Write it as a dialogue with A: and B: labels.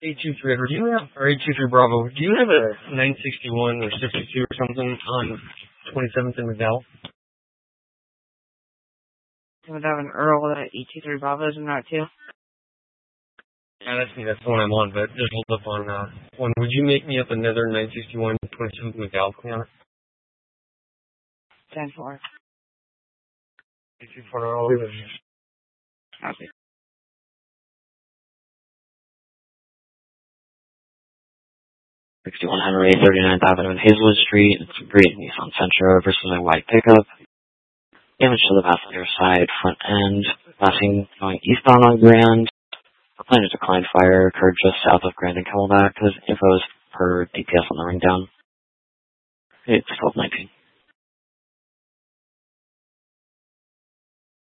A: 823 Edward, do you have, or 823 Bravo, do you have a 961 or 62 or something on 27th and McDowell?
B: I would have an Earl at 823 Bravo, isn't that too?
A: Yeah, that's me. That's the one I'm on, but just hold up on one. Would you make me up another 961 27th and McDowell, Cleon?
B: 10-4.
A: 824, I'll leave it.
B: Okay.
C: 61 Henry, 39th Avenue and Hazelwood Street. It's a green Nissan Sentra versus a white pickup. Damage to the passenger side, front end. Passing going eastbound on Grand. A planned decline fire occurred just south of Grand and Camelback. This info is per DPS on the ring down. It's 1219.